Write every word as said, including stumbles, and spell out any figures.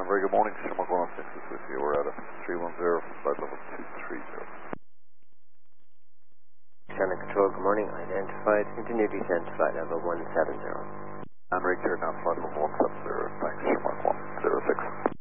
very good morning. Shamrock one oh six is with you. We're at a three one zero, flight level two three zero. Channel Control, good morning. Identified. Continue descent, flight level one seven zero. I'm right here now, flight level one seven zero. Thanks, Shamrock one oh six.